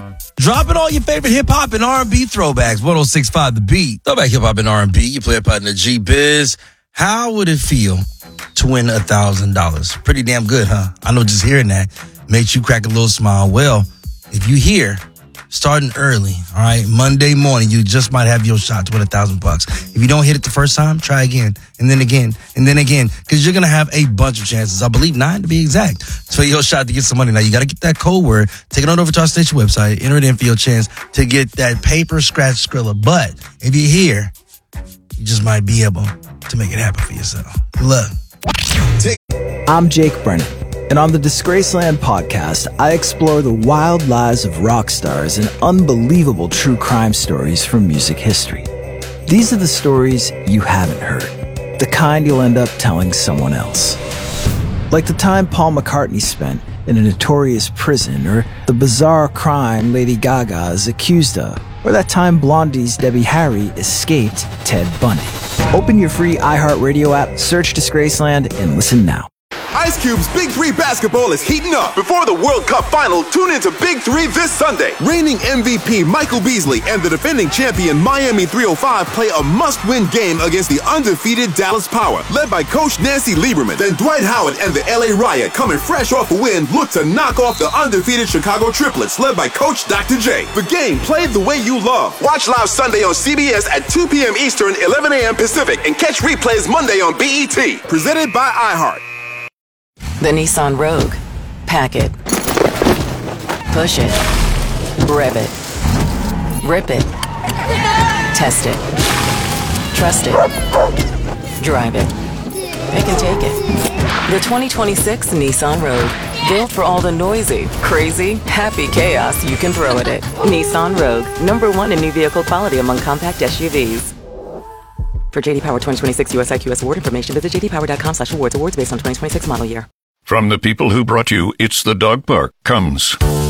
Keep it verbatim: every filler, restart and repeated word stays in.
Dropping all your favorite hip-hop and R and B throwbacks. one oh six point five The Beat. Throwback hip-hop and R and B. You play a part in the G-Biz. How would it feel to win one thousand dollars? Pretty damn good, huh? I know just hearing that makes you crack a little smile. Well, if you hear, starting early, all right, Monday morning, you just might have your shot to win a thousand bucks. If you don't hit it the first time, try again, and then again, and then again, because you're going to have a bunch of chances. I believe nine to be exact. So your shot to get some money. Now, you got to get that code word, take it on over to our station website, enter it in for your chance to get that paper scratch Skrilla. But if you're here, you just might be able to make it happen for yourself. Good luck. I'm Jake Brennan, and on the Disgraceland podcast, I explore the wild lives of rock stars and unbelievable true crime stories from music history. These are the stories you haven't heard, the kind you'll end up telling someone else. Like the time Paul McCartney spent in a notorious prison, or the bizarre crime Lady Gaga is accused of, or that time Blondie's Debbie Harry escaped Ted Bundy. Open your free iHeartRadio app, search Disgraceland, and listen now. Ice Cube's Big Three basketball is heating up. Before the World Cup final, tune into Big Three this Sunday. Reigning M V P Michael Beasley and the defending champion Miami three oh five play a must-win game against the undefeated Dallas Power, led by Coach Nancy Lieberman. Then Dwight Howard and the L A Riot, coming fresh off a win, look to knock off the undefeated Chicago Triplets, led by Coach Doctor J. The game played the way you love. Watch live Sunday on C B S at two p.m. Eastern, eleven a.m. Pacific, and catch replays Monday on B E T. Presented by iHeart. The Nissan Rogue. Pack it. Push it. Rev it. Rip it. Test it. Trust it. Drive it. Pick and take it. The twenty twenty-six Nissan Rogue. Built for all the noisy, crazy, happy chaos you can throw at it. Nissan Rogue. Number one in new vehicle quality among compact S U Vs. For J D Power twenty twenty-six U S I Q S award information, visit j d power dot com slash awards. Awards based on twenty twenty-six model year. From the people who brought you It's the Dog Park comes